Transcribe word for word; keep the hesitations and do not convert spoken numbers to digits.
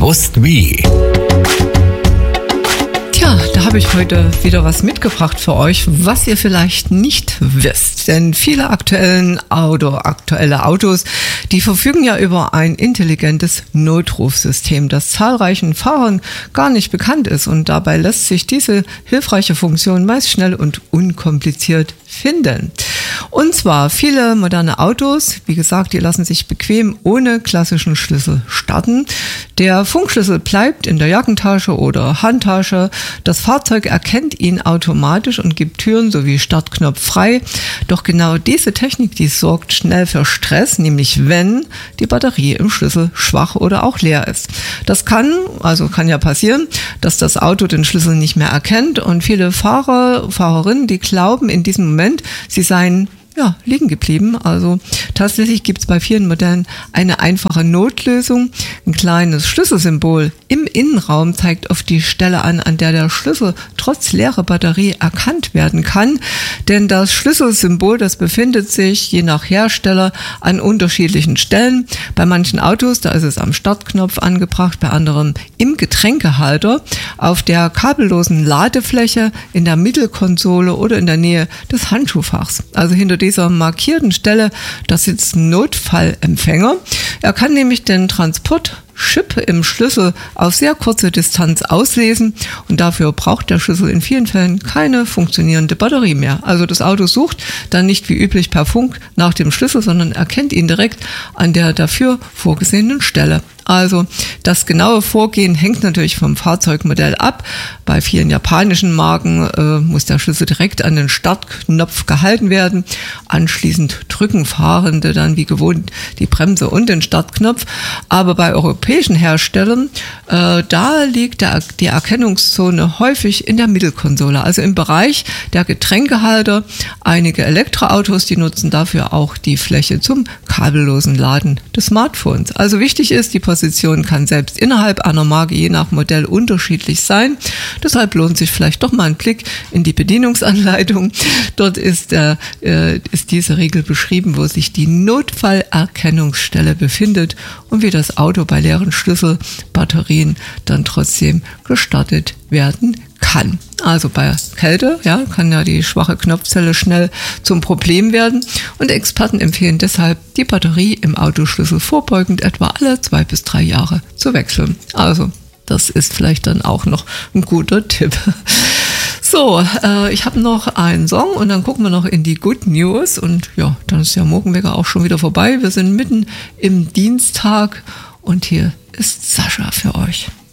Gewusst wie. Tja, da habe ich heute wieder was mitgebracht für euch, was ihr vielleicht nicht wisst. Denn viele aktuellen Auto, aktuelle Autos, die verfügen ja über ein intelligentes Notrufsystem, das zahlreichen Fahrern gar nicht bekannt ist. Und dabei lässt sich diese hilfreiche Funktion meist schnell und unkompliziert finden. Und zwar viele moderne Autos, wie gesagt, die lassen sich bequem ohne klassischen Schlüssel starten. Der Funkschlüssel bleibt in der Jackentasche oder Handtasche. Das Fahrzeug erkennt ihn automatisch und gibt Türen sowie Startknopf frei. Doch genau diese Technik, die sorgt schnell für Stress, nämlich wenn die Batterie im Schlüssel schwach oder auch leer ist. Das kann, also kann ja passieren, dass das Auto den Schlüssel nicht mehr erkennt und viele Fahrer, Fahrerinnen, die glauben in diesem Moment, sie seien ja, liegen geblieben. Also tatsächlich gibt es bei vielen Modellen eine einfache Notlösung. Ein kleines Schlüsselsymbol im Innenraum zeigt oft die Stelle an, an der der Schlüssel trotz leerer Batterie erkannt werden kann. Denn das Schlüsselsymbol, das befindet sich je nach Hersteller an unterschiedlichen Stellen. Bei manchen Autos, da ist es am Startknopf angebracht, bei anderen im Getränkehalter, auf der kabellosen Ladefläche, in der Mittelkonsole oder in der Nähe des Handschuhfachs. Also hinter dieser markierten Stelle, da sitzt ein Notfallempfänger. Er kann nämlich den Transport-Chip im Schlüssel auf sehr kurze Distanz auslesen und dafür braucht der Schlüssel in vielen Fällen keine funktionierende Batterie mehr. Also das Auto sucht dann nicht wie üblich per Funk nach dem Schlüssel, sondern erkennt ihn direkt an der dafür vorgesehenen Stelle. Also das genaue Vorgehen hängt natürlich vom Fahrzeugmodell ab. Bei vielen japanischen Marken äh, muss der Schlüssel direkt an den Startknopf gehalten werden. Anschließend drücken Fahrende dann wie gewohnt die Bremse und den Startknopf. Aber bei europäischen Herstellern, äh, da liegt der, die Erkennungszone häufig in der Mittelkonsole, also im Bereich der Getränkehalter. Einige Elektroautos, die nutzen dafür auch die Fläche zum kabellosen Laden des Smartphones. Also wichtig ist, die Position kann selbst innerhalb einer Marke je nach Modell unterschiedlich sein. Deshalb lohnt sich vielleicht doch mal ein Blick in die Bedienungsanleitung. Dort ist, äh, ist diese Regel beschrieben, wo sich die Notfallerkennungsstelle befindet und wie das Auto bei leeren Schlüsselbatterien dann trotzdem gestartet werden kann. Also bei Kälte, ja, kann ja die schwache Knopfzelle schnell zum Problem werden und Experten empfehlen deshalb, die Batterie im Autoschlüssel vorbeugend etwa alle zwei bis drei Jahre zu wechseln. Also das ist vielleicht dann auch noch ein guter Tipp. So, äh, ich habe noch einen Song und dann gucken wir noch in die Good News und ja, dann ist der Morgenwecker auch schon wieder vorbei. Wir sind mitten im Dienstag und hier ist Sascha für euch.